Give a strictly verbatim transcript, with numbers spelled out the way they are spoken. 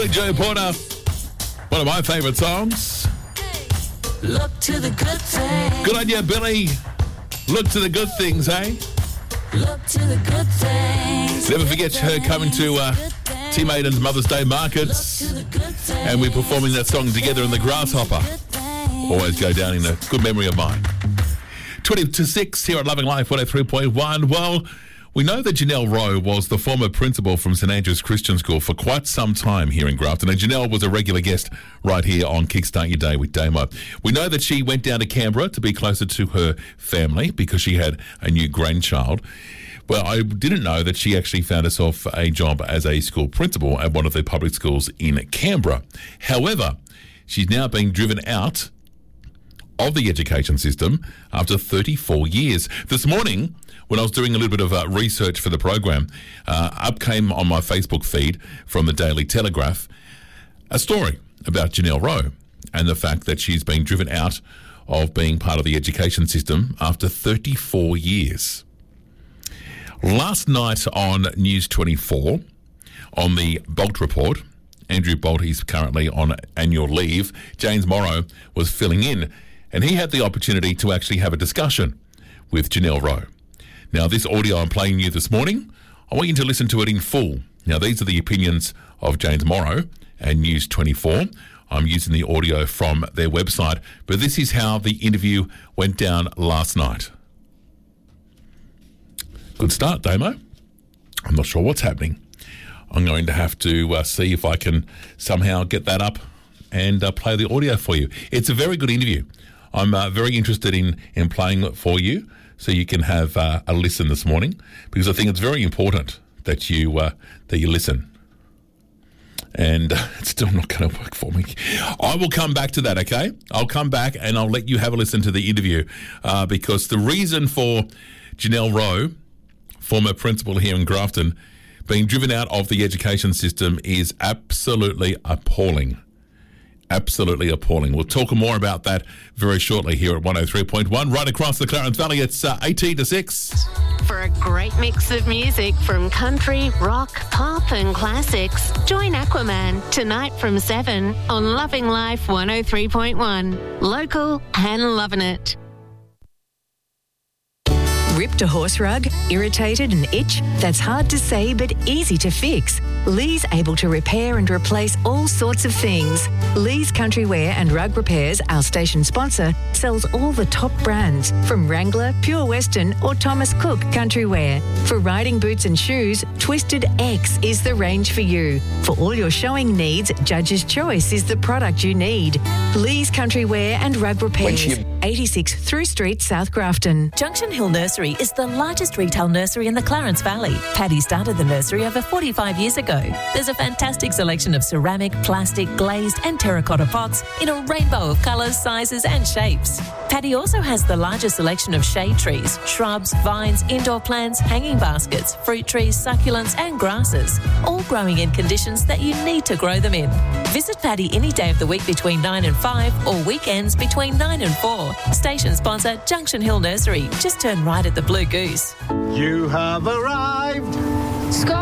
Billy Joe Porter, one of my favourite songs. Look to the good things. Good on you, Billy. Look to the good things, eh? Look to the good things. Never forget her coming to uh, Tim Aiden's Mother's Day markets, and we're performing that song together in the Grasshopper. Always go down in a good memory of mine. twenty to six here at Loving Life one oh three point one. Well, we know that Janelle Rowe was the former principal from St Andrew's Christian School for quite some time here in Grafton, and Janelle was a regular guest right here on Kickstart Your Day with Damo. We know that she went down to Canberra to be closer to her family because she had a new grandchild. Well, I didn't know that she actually found herself a job as a school principal at one of the public schools in Canberra. However, she's now being driven out of the education system after thirty-four years. This morning, when I was doing a little bit of uh, research for the program, uh, up came on my Facebook feed from the Daily Telegraph a story about Janelle Rowe and the fact that she's been driven out of being part of the education system after thirty-four years. Last night on News twenty-four, on the Bolt Report, Andrew Bolt, he's currently on annual leave, James Morrow was filling in, and he had the opportunity to actually have a discussion with Janelle Rowe. Now, this audio I'm playing you this morning, I want you to listen to it in full. Now, these are the opinions of James Morrow and News twenty-four. I'm using the audio from their website, but this is how the interview went down last night. Good start, Damo. I'm not sure what's happening. I'm going to have to uh, see if I can somehow get that up and uh, play the audio for you. It's a very good interview. I'm uh, very interested in, in playing it for you so you can have uh, a listen this morning, because I think it's very important that you uh, that you listen. And uh, it's still not going to work for me. I will come back to that, okay? I'll come back and I'll let you have a listen to the interview uh, because the reason for Janelle Rowe, former principal here in Grafton, being driven out of the education system is absolutely appalling. Absolutely appalling. We'll talk more about that very shortly here at one oh three point one. Right across the Clarence Valley, it's uh, eighteen to six. For a great mix of music from country, rock, pop and classics, join Aquaman tonight from seven on Loving Life one oh three point one. Local and loving it. Ripped a horse rug? Irritated an itch? That's hard to say but easy to fix. Lee's able to repair and replace all sorts of things. Lee's Country Wear and Rug Repairs, our station sponsor, sells all the top brands from Wrangler, Pure Western or Thomas Cook Country Wear. For riding boots and shoes, Twisted X is the range for you. For all your showing needs, Judge's Choice is the product you need. Lee's Country Wear and Rug Repairs, eighty-six Through Street, South Grafton. Junction Hill Nursery is the largest retail nursery in the Clarence Valley. Paddy started the nursery over forty-five years ago. There's a fantastic selection of ceramic, plastic, glazed and terracotta pots in a rainbow of colours, sizes and shapes. Paddy also has the largest selection of shade trees, shrubs, vines, indoor plants, hanging baskets, fruit trees, succulents and grasses, all growing in conditions that you need to grow them in. Visit Paddy any day of the week between nine and five or weekends between nine and four. Station sponsor Junction Hill Nursery. Just turn right at the Blue Goose. You have arrived. Scott.